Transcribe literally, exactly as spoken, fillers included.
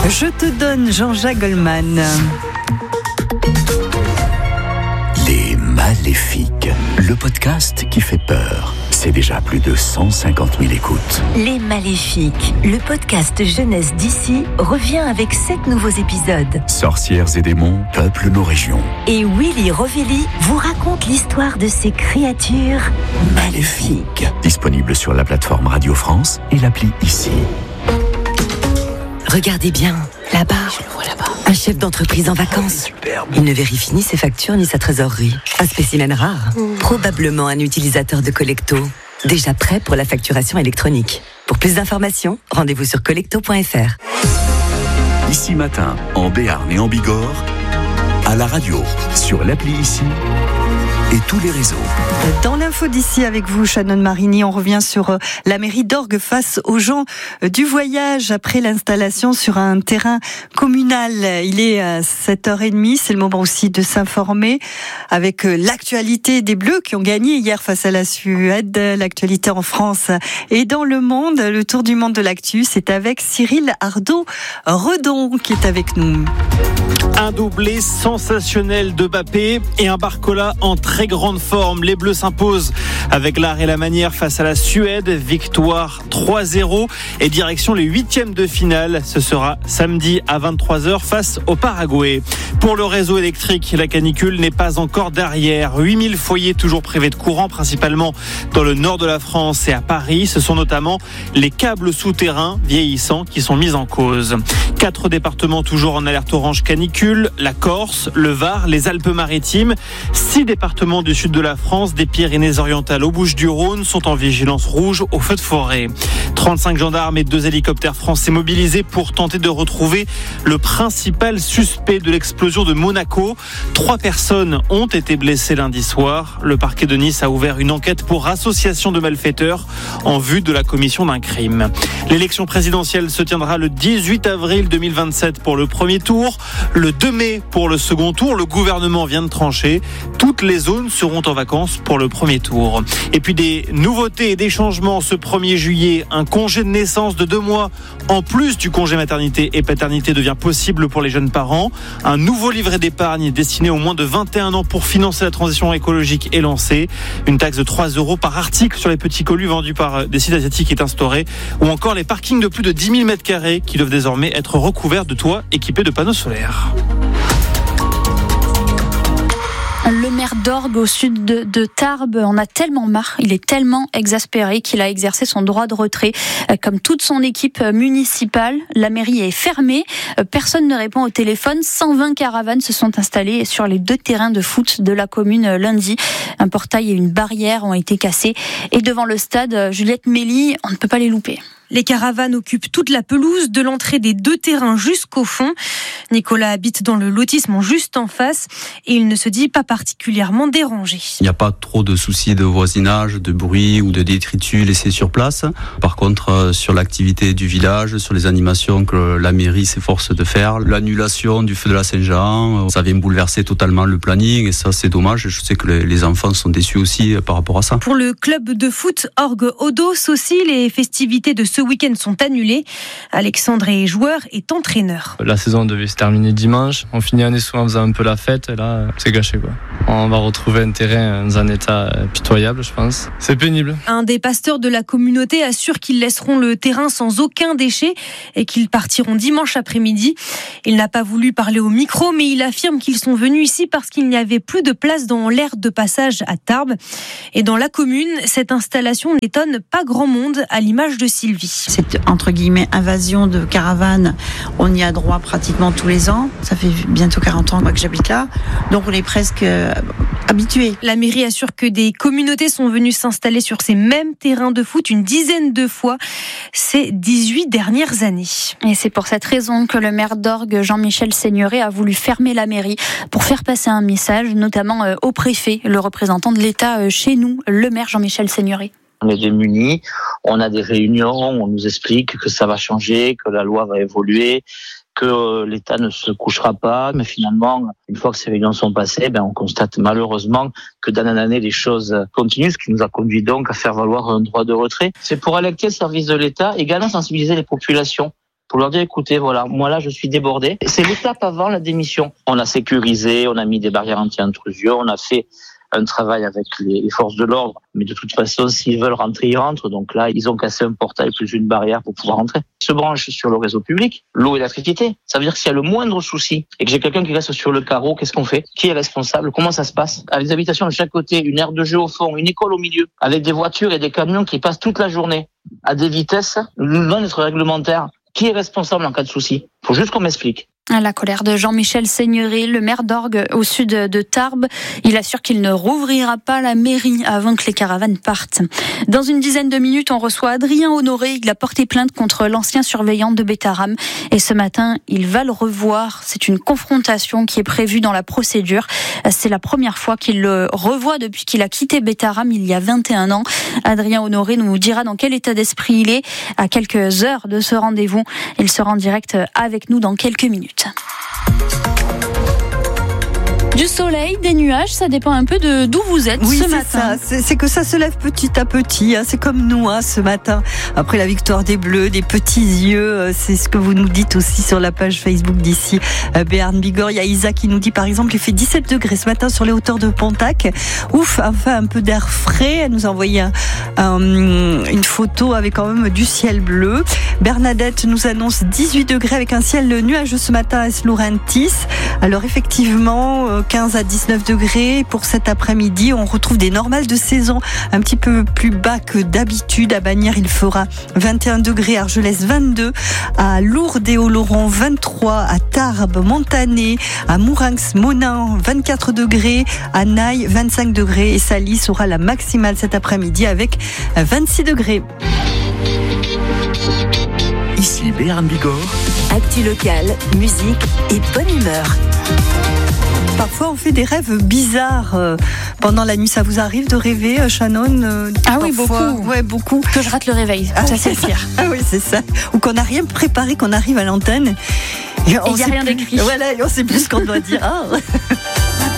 Je te donne Jean-Jacques Goldman. Les Maléfiques, le podcast qui fait peur. C'est déjà plus de cent cinquante mille écoutes. Les Maléfiques, le podcast jeunesse d'ici, revient avec sept nouveaux épisodes. Sorcières et démons peuplent nos régions. Et Willy Rovelli vous raconte l'histoire de ces créatures maléfiques. Disponible sur la plateforme Radio France et l'appli Ici. Regardez bien, là-bas, je le vois là-bas. Un chef d'entreprise en vacances. Superbe. Il ne vérifie ni ses factures ni sa trésorerie. Un spécimen rare. Mmh. Probablement un utilisateur de Collecto. Déjà prêt pour la facturation électronique. Pour plus d'informations, rendez-vous sur collecto point f r. Ici matin, en Béarn et en Bigorre, à la radio, sur l'appli Ici et tous les réseaux. Dans l'info d'ici avec vous, Shannon Marini, on revient sur la mairie d'Orgues face aux gens du voyage après l'installation sur un terrain communal. Il est à sept heures trente, c'est le moment aussi de s'informer avec l'actualité des Bleus qui ont gagné hier face à la Suède, l'actualité en France et dans le monde. Le tour du monde de l'actu, c'est avec Cyril Ardo-Redon qui est avec nous. Un doublé sensationnel de Mbappé et un Barcola en très grande forme. Les Bleus s'imposent avec l'art et la manière face à la Suède. Victoire trois zéro et direction les huitièmes de finale. Ce sera samedi à vingt-trois heures face au Paraguay. Pour le réseau électrique, la canicule n'est pas encore derrière. huit mille foyers toujours privés de courant, principalement dans le nord de la France et à Paris. Ce sont notamment les câbles souterrains vieillissants qui sont mis en cause. Quatre départements toujours en alerte orange canicule, la Corse, le Var, les Alpes-Maritimes. Six départements du sud de la France, des Pyrénées-Orientales aux Bouches-du-Rhône, sont en vigilance rouge au feu de forêt. trente-cinq gendarmes et deux hélicoptères français mobilisés pour tenter de retrouver le principal suspect de l'explosion de Monaco. Trois personnes ont été blessées lundi soir. Le parquet de Nice a ouvert une enquête pour association de malfaiteurs en vue de la commission d'un crime. L'élection présidentielle se tiendra le dix-huit avril deux mille vingt-sept pour le premier tour, le deux mai pour le second tour. Le gouvernement vient de trancher. Toutes les zones seront en vacances pour le premier tour. Et puis des nouveautés et des changements ce premier juillet. Un congé de naissance de deux mois en plus du congé maternité et paternité devient possible pour les jeunes parents. Un nouveau livret d'épargne destiné aux moins de vingt et un ans pour financer la transition écologique est lancé. Une taxe de trois euros par article sur les petits colis vendus par des sites asiatiques est instaurée. Ou encore les parkings de plus de dix mille mètres carrés qui doivent désormais être recouverts de toits équipés de panneaux solaires. Le maire d'Orgues, au sud de, de Tarbes, en a tellement marre, il est tellement exaspéré qu'il a exercé son droit de retrait. Comme toute son équipe municipale, la mairie est fermée, personne ne répond au téléphone. cent vingt caravanes se sont installées sur les deux terrains de foot de la commune lundi. Un portail et une barrière ont été cassés. Et devant le stade Juliette Mély, on ne peut pas les louper. Les caravanes occupent toute la pelouse, de l'entrée des deux terrains jusqu'au fond. Nicolas habite dans le lotissement juste en face et il ne se dit pas particulièrement dérangé. Il n'y a pas trop de soucis de voisinage, de bruit ou de détritus laissés sur place. Par contre, sur l'activité du village, sur les animations que la mairie s'efforce de faire, l'annulation du feu de la Saint-Jean, ça vient bouleverser totalement le planning et ça c'est dommage. Je sais que les enfants sont déçus aussi par rapport à ça. Pour le club de foot Orgues-Odos aussi, les festivités de ce week-end sont annulés. Alexandre est joueur et entraîneur. La saison devait se terminer dimanche. On finit l'année souvent en faisant un peu la fête. Et là, c'est gâché, quoi. On va retrouver un terrain dans un état pitoyable, je pense. C'est pénible. Un des pasteurs de la communauté assure qu'ils laisseront le terrain sans aucun déchet et qu'ils partiront dimanche après-midi. Il n'a pas voulu parler au micro, mais il affirme qu'ils sont venus ici parce qu'il n'y avait plus de place dans l'aire de passage à Tarbes. Et dans la commune, cette installation n'étonne pas grand monde, à l'image de Sylvie. Cette entre guillemets invasion de caravanes, on y a droit pratiquement tous les ans. Ça fait bientôt quarante ans moi, que j'habite là, donc on est presque euh, habitués. La mairie assure que des communautés sont venues s'installer sur ces mêmes terrains de foot une dizaine de fois ces dix-huit dernières années. Et c'est pour cette raison que le maire d'Orgues, Jean-Michel Seigneuré, a voulu fermer la mairie pour faire passer un message, notamment au préfet, le représentant de l'État chez nous, le maire Jean-Michel Seigneuré. On est démunis, on a des réunions, on nous explique que ça va changer, que la loi va évoluer, que l'État ne se couchera pas. Mais finalement, une fois que ces réunions sont passées, ben, on constate malheureusement que d'année en année, les choses continuent, ce qui nous a conduit donc à faire valoir un droit de retrait. C'est pour alerter le service de l'État, également sensibiliser les populations, pour leur dire écoutez, voilà, moi là je suis débordé. C'est l'étape avant la démission. On a sécurisé, on a mis des barrières anti-intrusion, on a fait un travail avec les forces de l'ordre, mais de toute façon, s'ils veulent rentrer, ils rentrent. Donc là, ils ont cassé un portail plus une barrière pour pouvoir rentrer. Ils se branchent sur le réseau public, l'eau et l'électricité. Ça veut dire que s'il y a le moindre souci et que j'ai quelqu'un qui reste sur le carreau, qu'est-ce qu'on fait? Qui est responsable? Comment ça se passe? Avec des habitations de chaque côté, une aire de jeu au fond, une école au milieu, avec des voitures et des camions qui passent toute la journée à des vitesses loin d'être réglementaires. Qui est responsable en cas de souci? Faut juste qu'on m'explique. La colère de Jean-Michel Seigneuré, le maire d'Orgues au sud de Tarbes. Il assure qu'il ne rouvrira pas la mairie avant que les caravanes partent. Dans une dizaine de minutes, on reçoit Adrien Honoré. Il a porté plainte contre l'ancien surveillant de Bétharram. Et ce matin, il va le revoir. C'est une confrontation qui est prévue dans la procédure. C'est la première fois qu'il le revoit depuis qu'il a quitté Bétharram il y a vingt et un ans. Adrien Honoré nous dira dans quel état d'esprit il est à quelques heures de ce rendez-vous. Il sera en direct avec nous dans quelques minutes. Du soleil, des nuages, ça dépend un peu de d'où vous êtes oui, ce c'est matin. Ça. C'est, c'est que ça se lève petit à petit. Hein. C'est comme nous hein, ce matin. Après la victoire des Bleus, des petits yeux. C'est ce que vous nous dites aussi sur la page Facebook d'ici Béarn Bigorre. Il y a Isa qui nous dit par exemple il fait dix-sept degrés ce matin sur les hauteurs de Pontac. Ouf, enfin un peu d'air frais. Elle nous a envoyé un, un, une photo avec quand même du ciel bleu. Bernadette nous annonce dix-huit degrés avec un ciel nuageux ce matin à Eslourentis. Alors effectivement, quinze à dix-neuf degrés pour cet après-midi. On retrouve des normales de saison un petit peu plus bas que d'habitude. À Bagnères, il fera vingt et un degrés, Argelès vingt-deux, à Lourdes et Oloron vingt-trois, à Tarbes, Montané, à Mourinx, Monin vingt-quatre degrés, à Naï vingt-cinq degrés et Salis aura la maximale cet après-midi avec vingt-six degrés. Ici Béarn Bigorre. Actu locale, musique et bonne humeur. Parfois, on fait des rêves bizarres euh, pendant la nuit. Ça vous arrive de rêver, euh, Shannon euh, Ah oui, parfois, beaucoup. Ouais, beaucoup. Que je rate le réveil, ah, ça c'est le pire. Ah oui, c'est ça. Ou qu'on n'a rien préparé, qu'on arrive à l'antenne. Et il n'y a rien d'écrit. Voilà, et on ne sait plus ce qu'on doit dire. Ah.